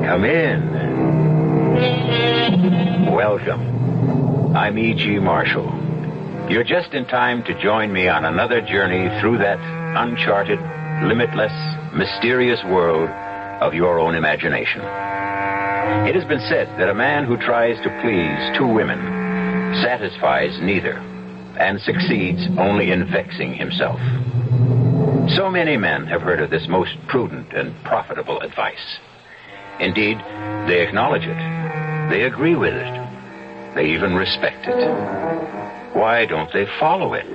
Come in. Welcome. I'm E.G. Marshall. You're just in time to join me on another journey through that uncharted, limitless, mysterious world of your own imagination. It has been said that a man who tries to please two women satisfies neither and succeeds only in vexing himself. So many men have heard of this most prudent and profitable advice. Indeed, they acknowledge it. They agree with it. They even respect it. Why don't they follow it?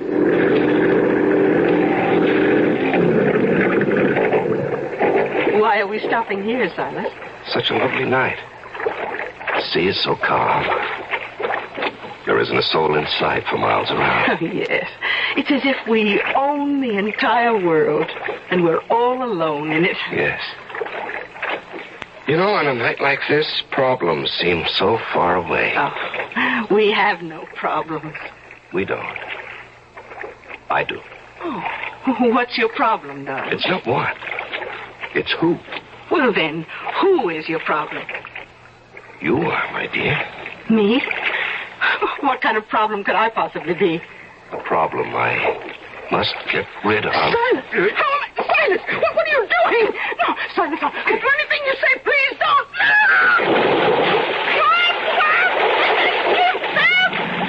Why are we stopping here, Silas? Such a lovely night. The sea is so calm. There isn't a soul in sight for miles around. Oh, yes. It's as if we own the entire world, and we're all alone in it. Yes. You know, on a night like this, problems seem so far away. Oh, we have no problems. We don't. I do. Oh, what's your problem, darling? It's not what. It's who. Well, then, who is your problem? You are, my dear. Me? What kind of problem could I possibly be? A problem I must get rid of. Silas! Silas! What are you doing? No, Silas,